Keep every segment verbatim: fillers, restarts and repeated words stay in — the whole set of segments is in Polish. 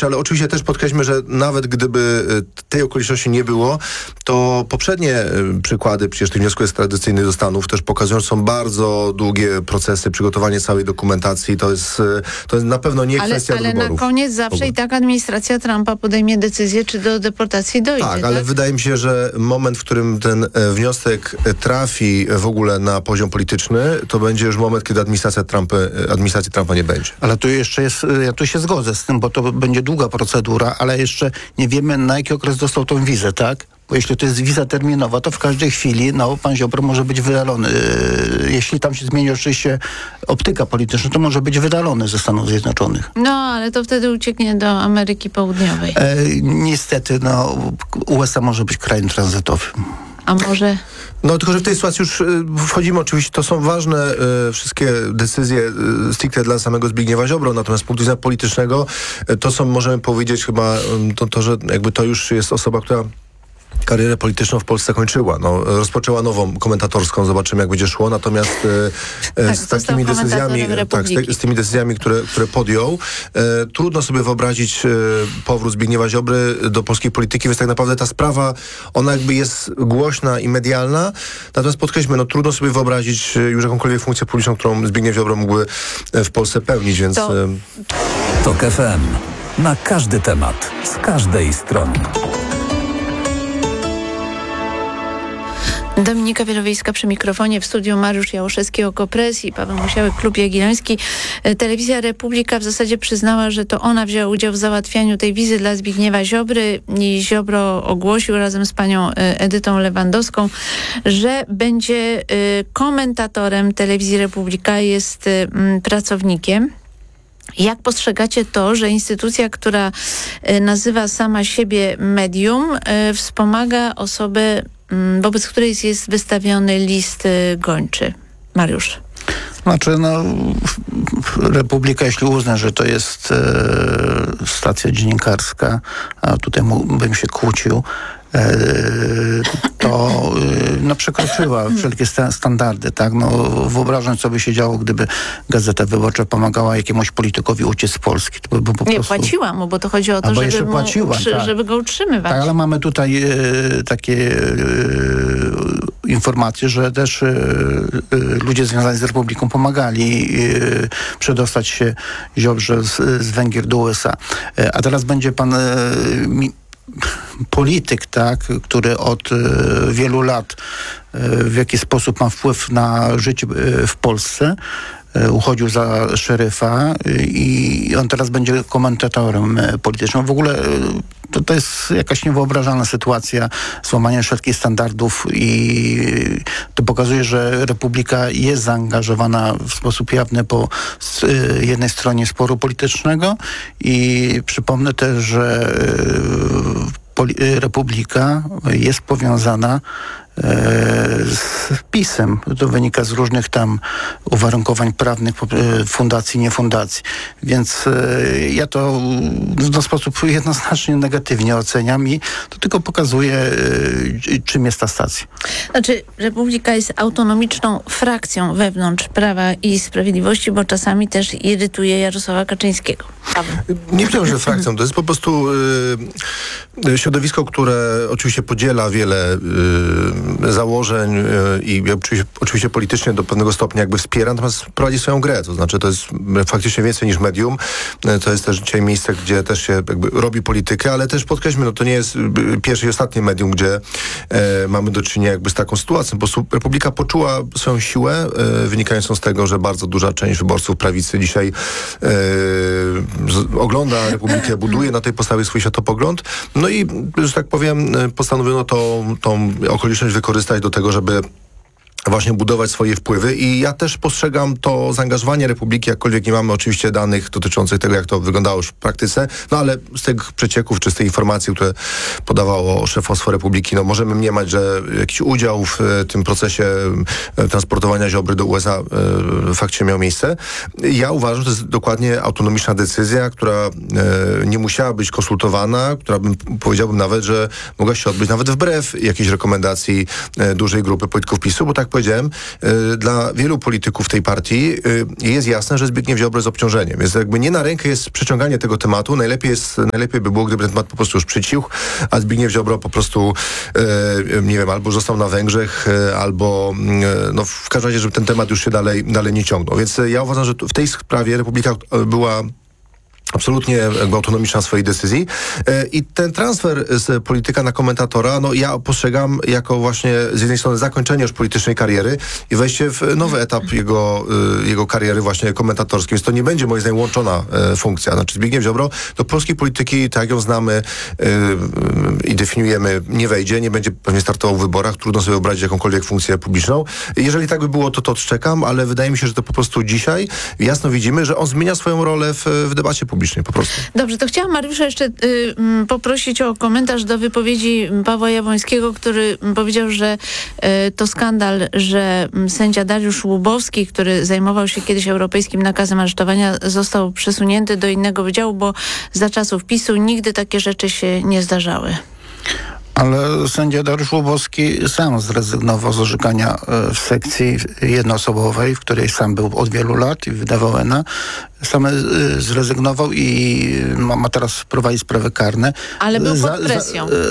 przestępcze, ale oczywiście też podkreślmy, że nawet gdyby tej okoliczności nie było, to poprzednie przykłady przecież tych wniosków ekstradycyjnych do Stanów też pokazują, że są bardzo długie procesy, przygotowanie całej dokumentacji. To jest, to jest na pewno nie ale, kwestia ale wyborów. Ale na koniec zawsze i tak administracja Trumpa podejmie decyzję, czy do deportacji dojdzie. Tak, tak, ale wydaje mi się, że moment, w którym ten wniosek trafi w ogóle na poziom polityczny, to będzie już moment, kiedy administracja Trumpa, administracji Trumpa nie będzie. Ale tu jeszcze jest, ja tu się zgodzę z tym, bo to będzie długa procedura, ale jeszcze nie wiemy, na jaki okres dostał tą wizę, tak? Bo jeśli to jest wiza terminowa, to w każdej chwili, no, pan Ziobro może być wydalony. Jeśli tam się zmieni oczywiście optyka polityczna, to może być wydalony ze Stanów Zjednoczonych. No, ale to wtedy ucieknie do Ameryki Południowej. E, niestety, no, U S A może być krajem tranzytowym. A może... No tylko, że w tej sytuacji już y, wchodzimy oczywiście, to są ważne y, wszystkie decyzje y, stricte dla samego Zbigniewa Ziobro, natomiast z punktu widzenia politycznego y, to są, możemy powiedzieć chyba, y, to, to, że jakby to już jest osoba, która karierę polityczną w Polsce kończyła. No, rozpoczęła nową komentatorską, zobaczymy jak będzie szło, natomiast e, tak, z takimi decyzjami, tak, z, z tymi decyzjami, które, które podjął, e, trudno sobie wyobrazić e, powrót Zbigniewa Ziobry do polskiej polityki, więc tak naprawdę ta sprawa, ona jakby jest głośna i medialna, natomiast podkreślmy, no trudno sobie wyobrazić już jakąkolwiek funkcję publiczną, którą Zbigniew Ziobro mógłby w Polsce pełnić, więc... To... E... Tok F M. Na każdy temat, z każdej strony. Dominika Wielowiejska przy mikrofonie, w studiu Mariusz Jałoszewski, Okopres i Paweł Musiałek, Klub Jagielloński. Telewizja Republika w zasadzie przyznała, że to ona wzięła udział w załatwianiu tej wizy dla Zbigniewa Ziobry i Ziobro ogłosił razem z panią Edytą Lewandowską, że będzie komentatorem telewizji Republika, jest pracownikiem. Jak postrzegacie to, że instytucja, która nazywa sama siebie medium, wspomaga osobę, wobec której jest wystawiony list gończy? Mariusz. Znaczy, no, Republika, jeśli uzna, że to jest e, stacja dziennikarska, a tutaj bym się kłócił, e, to e, no, przekroczyła wszelkie sta- standardy, tak? No, wyobrażam, co by się działo, gdyby Gazeta Wyborcza pomagała jakiemuś politykowi uciec z Polski. To by, by po Nie, prostu... płaciła mu, bo to chodzi o to, żeby, mu płaciła, utrzy- tak. żeby go utrzymywać. Tak, ale mamy tutaj e, takie e, informacje, że też e, e, ludzie związani z Republiką pomagali e, przedostać się Ziobrze z, z Węgier do U S A. E, a teraz będzie pan e, mi, polityk, tak, który od e, wielu lat e, w jakiś sposób ma wpływ na życie e, w Polsce, uchodził za szeryfa i on teraz będzie komentatorem politycznym. W ogóle to, to jest jakaś niewyobrażalna sytuacja, złamanie wszelkich standardów i to pokazuje, że Republika jest zaangażowana w sposób jawny po jednej stronie sporu politycznego i przypomnę też, że Republika jest powiązana z PiS-em. To wynika z różnych tam uwarunkowań prawnych fundacji, nie fundacji. Więc ja to w sposób jednoznacznie negatywnie oceniam i to tylko pokazuje, czym jest ta stacja. Znaczy, Republika jest autonomiczną frakcją wewnątrz Prawa i Sprawiedliwości, bo czasami też irytuje Jarosława Kaczyńskiego. Paweł. Nie wiem, że frakcją. To jest po prostu y, środowisko, które oczywiście podziela wiele y, założeń y, i oczywiście, oczywiście politycznie do pewnego stopnia jakby wspiera, natomiast prowadzi swoją grę. To znaczy, to jest faktycznie więcej niż medium. Y, to jest też dzisiaj miejsce, gdzie też się jakby robi politykę, ale też podkreślmy, no to nie jest y, pierwsze i ostatnie medium, gdzie y, mamy do czynienia jakby z taką sytuacją. Po prostu Republika poczuła swoją siłę, y, wynikającą z tego, że bardzo duża część wyborców prawicy dzisiaj y, z, ogląda Republikę, buduje na tej podstawie swój światopogląd. No i, że tak powiem, postanowiono to, tą okoliczność wykorzystać do tego, żeby właśnie budować swoje wpływy i ja też postrzegam to zaangażowanie Republiki, jakkolwiek nie mamy oczywiście danych dotyczących tego, jak to wyglądało już w praktyce, no ale z tych przecieków, czy z tej informacji, które podawało szefostwo Republiki, no możemy mniemać, że jakiś udział w tym procesie transportowania Ziobry do U S A e, faktycznie miał miejsce. Ja uważam, że to jest dokładnie autonomiczna decyzja, która e, nie musiała być konsultowana, która bym, powiedziałbym nawet, że mogła się odbyć nawet wbrew jakiejś rekomendacji e, dużej grupy polityków PiSu, bo tak powiedziałem, y, dla wielu polityków tej partii y, jest jasne, że Zbigniew Ziobro jest obciążeniem. Jest jakby nie na rękę jest przeciąganie tego tematu. Najlepiej jest, najlepiej by było, gdyby ten temat po prostu już przycichł, a Zbigniew Ziobro po prostu, y, nie wiem, albo został na Węgrzech, y, albo y, no w każdym razie, żeby ten temat już się dalej, dalej nie ciągnął. Więc y, ja uważam, że tu, w tej sprawie Republika y, była absolutnie jakby autonomiczna w swojej decyzji. I ten transfer z polityka na komentatora, no ja postrzegam jako właśnie z jednej strony zakończenie już politycznej kariery i wejście w nowy etap jego, jego kariery właśnie komentatorskiej. Więc to nie będzie moim zdaniem łączona funkcja. Znaczy Zbigniew Ziobro do polskiej polityki, tak jak ją znamy i definiujemy, nie wejdzie, nie będzie pewnie startował w wyborach. Trudno sobie wyobrazić jakąkolwiek funkcję publiczną. Jeżeli tak by było, to to odszczekam, ale wydaje mi się, że to po prostu dzisiaj jasno widzimy, że on zmienia swoją rolę w, w debacie publicznej. Po prostu. Dobrze, to chciałam Mariusza jeszcze y, m, poprosić o komentarz do wypowiedzi Pawła Jabłońskiego, który m, powiedział, że y, to skandal, że m, sędzia Dariusz Łubowski, który zajmował się kiedyś europejskim nakazem aresztowania, został przesunięty do innego wydziału, bo za czasów PiSu nigdy takie rzeczy się nie zdarzały. Ale sędzia Dariusz Łubowski sam zrezygnował z orzekania w sekcji jednoosobowej, w której sam był od wielu lat i wydawał E N A. Sam zrezygnował i ma, ma teraz prowadzić sprawy karne. Ale był za, pod presją. Za,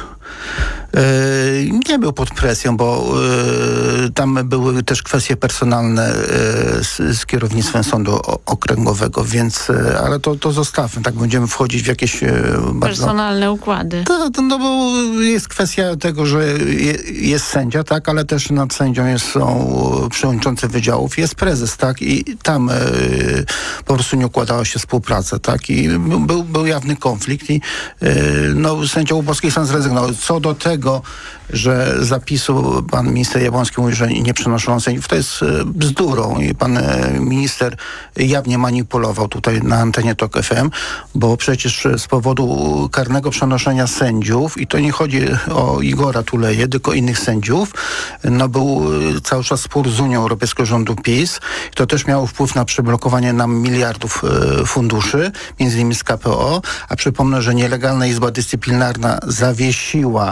nie był pod presją, bo y, tam były też kwestie personalne y, z, z kierownictwem sądu okręgowego, więc, y, ale to, to zostawmy, tak będziemy wchodzić w jakieś y, bardzo... Personalne układy. To, to, no bo jest kwestia tego, że je, jest sędzia, tak, ale też nad sędzią jest, są przewodniczący wydziałów, jest prezes, tak, i tam y, po prostu nie układała się współpraca, tak, i był, był jawny konflikt i y, no, sędzia Łubowski sam zrezygnował. Co do tego, że zapisu pan minister Jabłoński mówi, że nie przenoszono sędziów, to jest bzdurą i pan minister jawnie manipulował tutaj na antenie Tok F M, bo przecież z powodu karnego przenoszenia sędziów, i to nie chodzi o Igora Tuleję, tylko innych sędziów, no był cały czas spór z Unią Europejską rządu PiS. To też miało wpływ na przyblokowanie nam miliardów funduszy, między innymi z K P O, a przypomnę, że nielegalna Izba Dyscyplinarna zawiesiła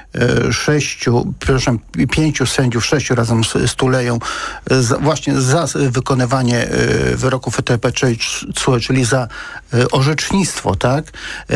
sześciu, przepraszam, pięciu sędziów, sześciu razem z, z Tuleją, za, właśnie za wykonywanie y, wyroków E T P, czyli, czyli za y, orzecznictwo, tak? Y,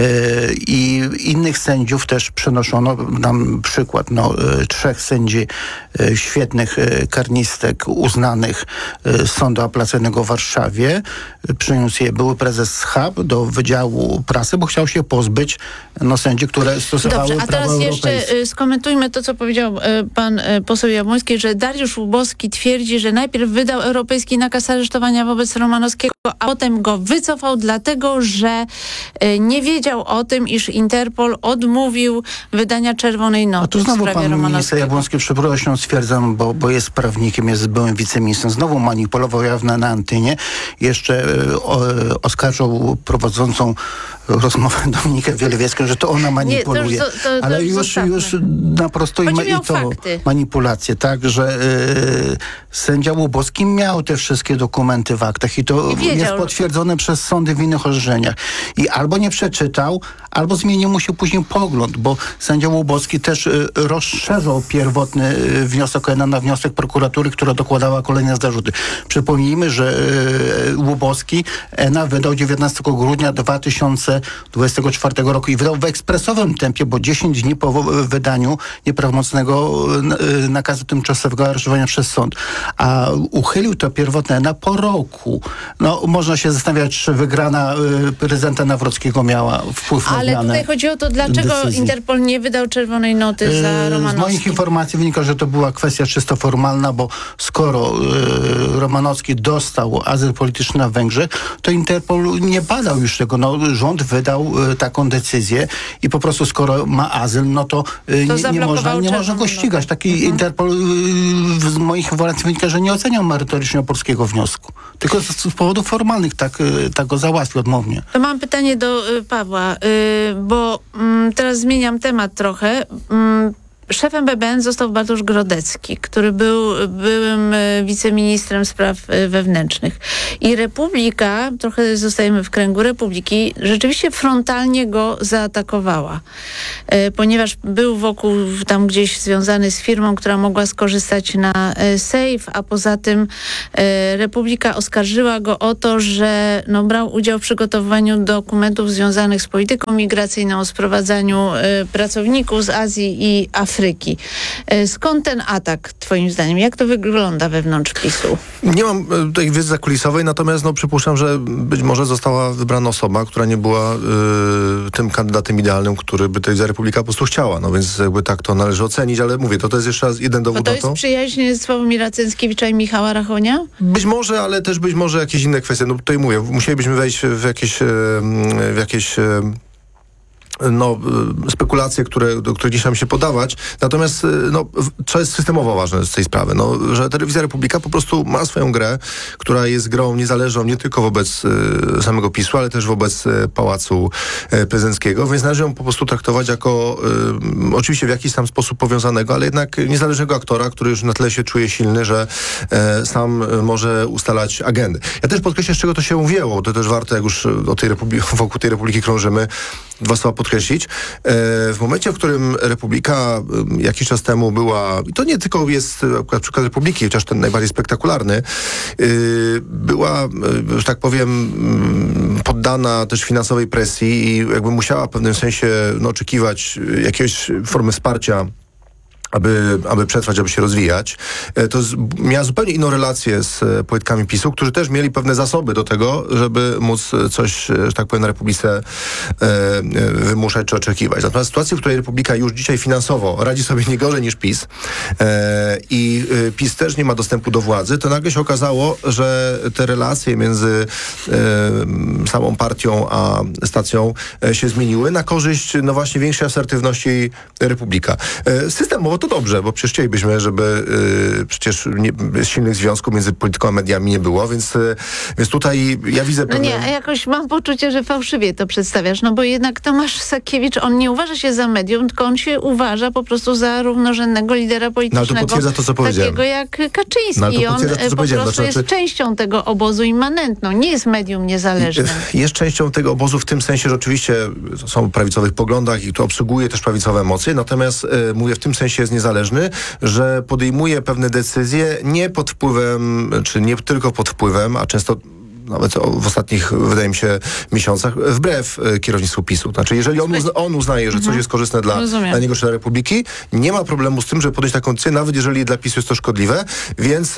I innych sędziów też przenoszono. Dam przykład, no, y, trzech sędzi y, świetnych y, karnistek uznanych y, z Sądu Apelacyjnego w Warszawie. Y, przyniósł je były prezes S H A B do Wydziału Prasy, bo chciał się pozbyć no, sędzi, które stosowały Dobrze, a prawo teraz europejskie. jeszcze skomentujmy to, co powiedział pan poseł Jabłoński, że Dariusz Łubowski twierdzi, że najpierw wydał europejski nakaz aresztowania wobec Romanowskiego, a potem go wycofał, dlatego że nie wiedział o tym, iż Interpol odmówił wydania czerwonej noty. A tu znowu w sprawie pan minister Romanowskiego. Jabłoński, przepraszam, stwierdzam, bo, bo jest prawnikiem, jest byłym wiceministrem, znowu manipulował jawne na antenie. Jeszcze o, oskarżał prowadzącą rozmowę Dominikę Wielewiecką, że to ona manipuluje. Nie, to już, to, to, ale to już, już, już naprosto i, ma, i to fakty. manipulacje, tak, że y, sędzia Łubowski miał te wszystkie dokumenty w aktach i to I jest potwierdzone przez sądy w innych orzeczeniach. I albo nie przeczytał, albo zmienił mu się później pogląd, bo sędzia Łubowski też y, rozszerzał pierwotny y, wniosek O N A na wniosek prokuratury, która dokładała kolejne zarzuty. Przypomnijmy, że y, Łubowski N A wydał dziewiętnastego grudnia dwa tysiące dwudziestego czwartego roku i wydał w ekspresowym tempie, bo dziesięć dni po wydaniu nieprawomocnego y, nakazu tymczasowego aresztowania przez sąd. A uchylił to pierwotne N A po roku. No, można się zastanawiać, czy wygrana y, prezydenta Nawrockiego miała wpływ na Ale zmianę tutaj chodzi o to, dlaczego decyzji. Interpol nie wydał czerwonej noty za Z Romanowski. moich informacji wynika, że to była kwestia czysto formalna, bo skoro y, Romanowski dostał azyl polityczny na Węgrzech, to Interpol nie badał już tego. No, rząd wydał y, taką decyzję i po prostu skoro ma azyl, no to, y, To nie, nie, można, nie można go ścigać. Taki mhm. Interpol y, z moich informacji wynika, że nie oceniał merytorycznie polskiego wniosku. Tylko z, z powodów formalnych tak, y, tak go załatwił odmownie. To mam pytanie do y, Pawła, y, bo y, teraz zmieniam temat trochę. Y, Szefem B B N został Bartosz Grodecki, który był byłym e, wiceministrem spraw e, wewnętrznych. I Republika, trochę zostajemy w kręgu Republiki, rzeczywiście frontalnie go zaatakowała. E, ponieważ był wokół tam gdzieś związany z firmą, która mogła skorzystać na e, Sejf, a poza tym e, Republika oskarżyła go o to, że no, brał udział w przygotowywaniu dokumentów związanych z polityką migracyjną, o sprowadzaniu e, pracowników z Azji i Afryki. E, skąd ten atak, twoim zdaniem? Jak to wygląda wewnątrz PiSu? Nie mam e, tej wiedzy zakulisowej, natomiast no, przypuszczam, że być może została wybrana osoba, która nie była y, tym kandydatem idealnym, który by tej Republika po prostu chciała. No więc jakby tak to należy ocenić, ale mówię, to, to jest jeszcze raz jeden Bo dowód to na jest to. przyjaźń Sławomira Cęckiewicza i Michała Rachonia? Być może, ale też być może jakieś inne kwestie. No tutaj mówię, musielibyśmy wejść w jakieś, e, w jakieś e, no, y, spekulacje, które, do których dzisiaj nam się podawać. Natomiast y, no, w- co jest systemowo ważne z tej sprawy? No, że Telewizja Republika po prostu ma swoją grę, która jest grą niezależną nie tylko wobec y, samego PiSu, ale też wobec y, Pałacu y, Prezydenckiego, więc należy ją po prostu traktować jako y, oczywiście w jakiś tam sposób powiązanego, ale jednak niezależnego aktora, który już na tyle się czuje silny, że e, sam y, może ustalać agendy. Ja też podkreślę, z czego to się wzięło. To też warto, jak już o tej Republi- wokół tej Republiki krążymy, dwa słowa podkreślić. E, w momencie, w którym Republika e, jakiś czas temu była, i to nie tylko jest e, akurat przykład Republiki, chociaż ten najbardziej spektakularny, e, była, e, że tak powiem, mm, poddana też finansowej presji i jakby musiała w pewnym sensie no, oczekiwać e, jakiejś formy wsparcia, aby, aby przetrwać, aby się rozwijać. E, To z, miała zupełnie inną relację z e, politykami PiSu, którzy też mieli pewne zasoby do tego, żeby móc e, coś, e, że tak powiem, na Republice e, e, wymuszać czy oczekiwać. Natomiast w sytuacji, w której Republika już dzisiaj finansowo radzi sobie nie gorzej niż PiS e, i e, PiS też nie ma dostępu do władzy, to nagle się okazało, że te relacje między e, samą partią a stacją e, się zmieniły na korzyść, no właśnie, większej asertywności Republika. E, systemowo to dobrze, bo przecież chcielibyśmy, żeby y, przecież nie, silnych związków między polityką a mediami nie było, więc, y, więc tutaj ja widzę No pewne... nie, a jakoś mam poczucie, że fałszywie to przedstawiasz, no bo jednak Tomasz Sakiewicz, on nie uważa się za medium, tylko on się uważa po prostu za równorzędnego lidera politycznego. No ale to potwierdza to, co powiedziałem. Takiego jak Kaczyński. No ale to I on potwierdza to, co e, po powiedziałem. prostu Znaczy- jest częścią tego obozu immanentną. Nie jest medium niezależnym. Jest częścią tego obozu w tym sensie, że oczywiście są w prawicowych poglądach i to obsługuje też prawicowe emocje, natomiast e, mówię, w tym sensie jest niezależny, że podejmuje pewne decyzje nie pod wpływem, czy nie tylko pod wpływem, a często nawet o- w ostatnich, wydaje mi się, miesiącach, wbrew e, kierownictwu PiSu. Znaczy, jeżeli on, uzna, on uznaje, że coś jest korzystne dla, Rozumiem. dla niego czy dla Republiki, nie ma problemu z tym, żeby podjąć taką decyzję, nawet jeżeli dla PiSu jest to szkodliwe, więc e,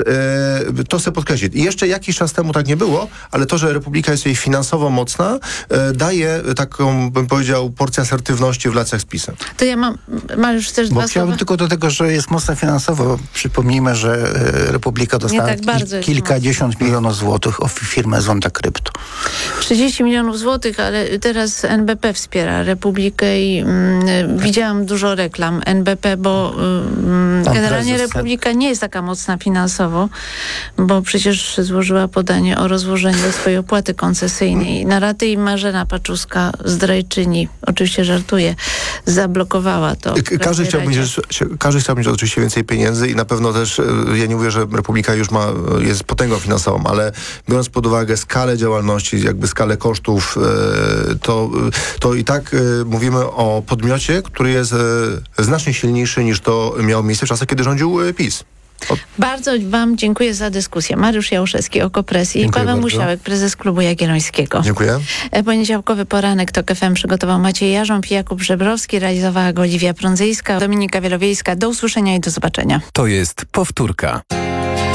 to chcę podkreślić. I jeszcze jakiś czas temu tak nie było, ale to, że Republika jest jej finansowo mocna, e, daje taką, bym powiedział, porcję asertywności w relacjach z PiSem. To ja mam, Mariusz, chcesz Bo dwa chciałbym słowa? tylko do tego, że jest mocno finansowo. Przypomnijmy, że e, Republika dostała tak bardzo kil- jest kilkadziesiąt milionów złotych od firmy Zonda Krypto. trzydzieści milionów złotych, ale teraz N B P wspiera Republikę i mm, widziałam dużo reklam N B P, bo mm, Pan generalnie prezes- Republika nie jest taka mocna finansowo, bo przecież złożyła podanie o rozłożenie swojej opłaty koncesyjnej na raty i Marzena Paczuska, zdrajczyni, oczywiście żartuję, zablokowała to. w K- Każdy Krajowej chciał, mieć, Radzie. się- każdy chciał mieć oczywiście więcej pieniędzy i na pewno też, e, ja nie mówię, że Republika już ma, jest potęgą finansową, ale biorąc pod uwagę skalę działalności, jakby skalę kosztów, e, to, to i tak e, mówimy o podmiocie, który jest e, znacznie silniejszy niż to miało miejsce w czasach, kiedy rządził e, PiS. Bardzo wam dziękuję za dyskusję. Mariusz Jałuszewski, Okopres i Dziękuję Paweł bardzo. Musiałek, prezes Klubu Jagiellońskiego. Dziękuję. E, Poniedziałkowy poranek TOK F M przygotował Maciej Jarząb i Jakub Żebrowski, realizowała go Oliwia Prądzyjska, Dominika Wielowiejska. Do usłyszenia i do zobaczenia. To jest powtórka.